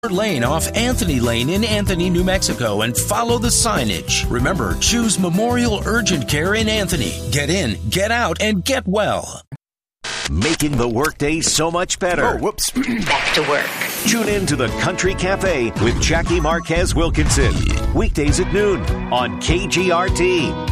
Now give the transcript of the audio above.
Lane off Anthony Lane in Anthony, New Mexico, and follow the signage. Remember, choose Memorial Urgent Care in Anthony. Get in, get out, and get well. Making the workday so much better. Oh, whoops. Back to work. Tune in to the Country Cafe with Jackie Marquez Wilkinson. Weekdays at noon on KGRT.